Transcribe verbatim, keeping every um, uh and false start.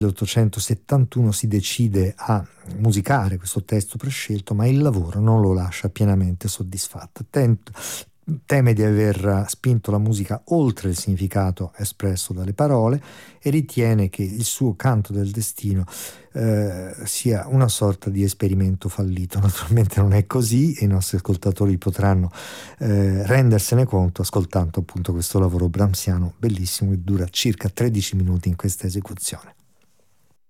milleottocentosettantuno si decide a musicare questo testo prescelto, ma il lavoro non lo lascia pienamente soddisfatto. Tent- teme di aver spinto la musica oltre il significato espresso dalle parole e ritiene che il suo Canto del Destino eh, sia una sorta di esperimento fallito. Naturalmente non è così e i nostri ascoltatori potranno eh, rendersene conto ascoltando appunto questo lavoro brahmsiano bellissimo che dura circa tredici minuti in questa esecuzione.